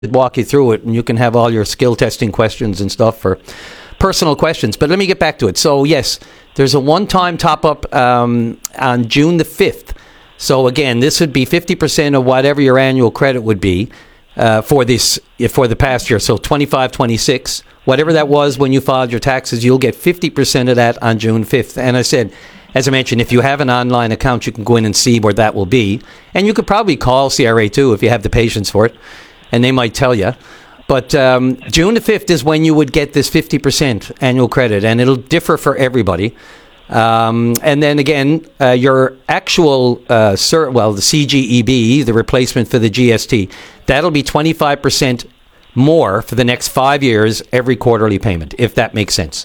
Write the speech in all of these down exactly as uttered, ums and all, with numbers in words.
walk you through it, and you can have all your skill testing questions and stuff for personal questions. But let me get back to it. So yes, there's a one-time top-up um, on June the fifth. So again, this would be fifty percent of whatever your annual credit would be uh, for this for the past year. So twenty-five, twenty-six, whatever that was when you filed your taxes, you'll get fifty percent of that on June fifth. And I said, as I mentioned, if you have an online account, you can go in and see where that will be. And you could probably call C R A too if you have the patience for it, and they might tell you. But um, June the fifth is when you would get this fifty percent annual credit, and it'll differ for everybody. Um, and then again, uh, your actual, uh, cert, well, the C G E B, the replacement for the G S T, that'll be twenty-five percent more for the next five years, every quarterly payment, if that makes sense.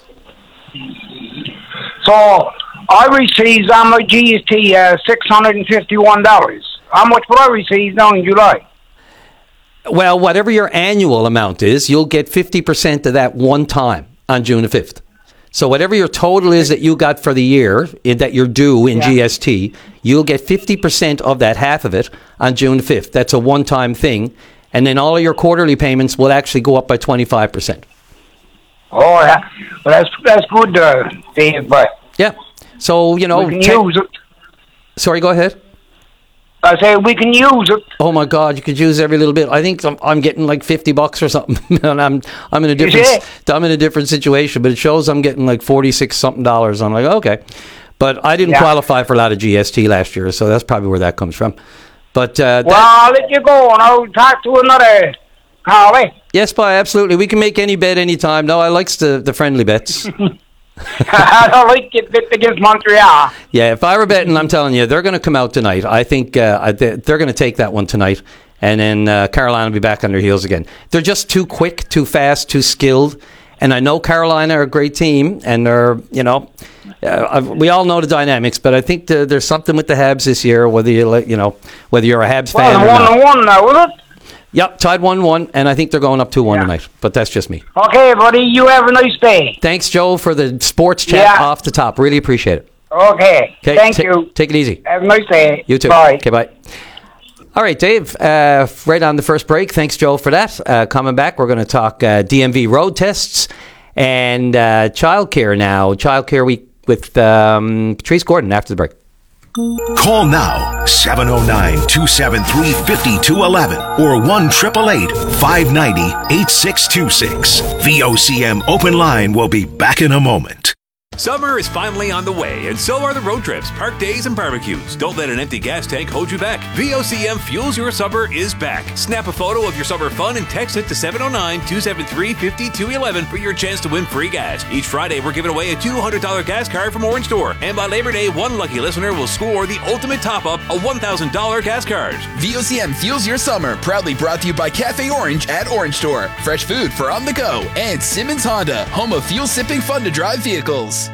So I received on my G S T uh, six hundred fifty-one dollars. How much will I receive now in July? Well, whatever your annual amount is, you'll get fifty percent of that one time on June the fifth. So whatever your total is that you got for the year, that you're due in yeah. G S T, you'll get fifty percent of that, half of it, on June fifth. That's a one-time thing. And then all of your quarterly payments will actually go up by twenty-five percent. Oh, yeah. Well, that's, that's good, uh, Dave, but... Yeah. So, you know... We can check- use it. Sorry, go ahead. I say we can use it. Oh my God, you could use every little bit. I think I'm, I'm getting like fifty bucks or something, and I'm I'm in a different I'm in a different situation. But it shows I'm getting like forty-six something dollars. I'm like, okay, but I didn't yeah. qualify for a lot of G S T last year, so that's probably where that comes from. But uh, well, that, I'll let you go, and I'll talk to another Carly. Yes, boy, absolutely. We can make any bet anytime. No, I likes the the friendly bets. I don't like it bet against Montreal. Yeah, if I were betting, I'm telling you, they're going to come out tonight. I think uh, they're going to take that one tonight, and then uh, Carolina will be back on their heels again. They're just too quick, too fast, too skilled, and I know Carolina are a great team, and they're, you know, uh, we all know the dynamics, but I think the, there's something with the Habs this year, whether you you know whether you're a Habs well, fan or one not. One one now, was it? Yep, tied one one, and I think they're going up two one yeah. tonight. But that's just me. Okay, buddy, you have a nice day. Thanks, Joe, for the sports chat yeah. off the top. Really appreciate it. Okay, thank t- you. Take it easy. Have a nice day. You too. Bye. Okay, bye. All right, Dave, uh, right on the first break. Thanks, Joe, for that. Uh, coming back, we're going to talk uh, D M V road tests and uh, childcare now. Childcare Week with um, Patrice Gordon after the break. Call now, seven oh nine, two seven three, five two one one or one eight eight eight, five nine zero, eight six two six. V O C M Open Line will be back in a moment. Summer is finally on the way, and so are the road trips, park days, and barbecues. Don't let an empty gas tank hold you back. V O C M Fuels Your Summer is back. Snap a photo of your summer fun and text it to seven oh nine, two seven three, five two one one for your chance to win free gas. Each Friday, we're giving away a two hundred dollars gas card from Orange Store. And by Labor Day, one lucky listener will score the ultimate top-up, a one thousand dollars gas card. V O C M Fuels Your Summer, proudly brought to you by Cafe Orange at Orange Store. Fresh food for on the go. And Simmons Honda, home of fuel-sipping fun-to-drive vehicles.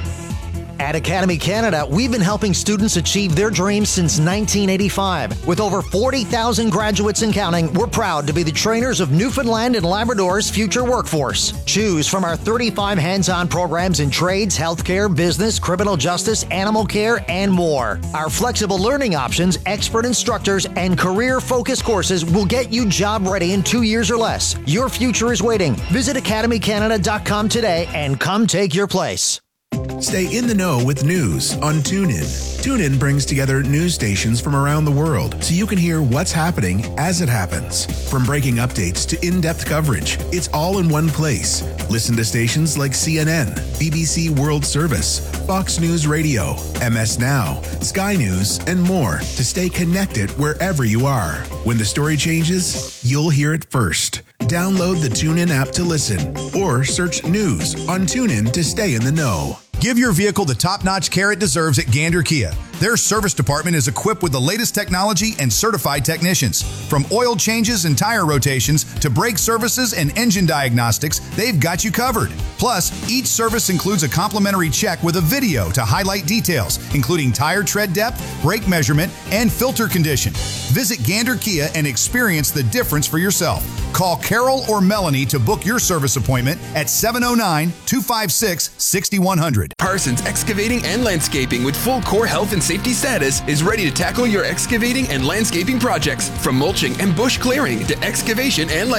At Academy Canada, we've been helping students achieve their dreams since nineteen eighty-five. With over forty thousand graduates and counting, we're proud to be the trainers of Newfoundland and Labrador's future workforce. Choose from our thirty-five hands-on programs in trades, healthcare, business, criminal justice, animal care, and more. Our flexible learning options, expert instructors, and career-focused courses will get you job ready in two years or less. Your future is waiting. Visit academy canada dot com today and come take your place. Stay in the know with news on TuneIn. TuneIn brings together news stations from around the world so you can hear what's happening as it happens. From breaking updates to in-depth coverage, it's all in one place. Listen to stations like C N N, B B C World Service, Fox News Radio, M S Now, Sky News, and more to stay connected wherever you are. When the story changes, you'll hear it first. Download the TuneIn app to listen or search news on TuneIn to stay in the know. Give your vehicle the top-notch care it deserves at Gander Kia. Their service department is equipped with the latest technology and certified technicians. From oil changes and tire rotations to brake services and engine diagnostics, they've got you covered. Plus, each service includes a complimentary check with a video to highlight details, including tire tread depth, brake measurement, and filter condition. Visit Gander Kia and experience the difference for yourself. Call Carol or Melanie to book your service appointment at seven oh nine, two five six, six one zero zero. Parsons Excavating and Landscaping with full core health and safety status is ready to tackle your excavating and landscaping projects, from mulching and bush clearing to excavation and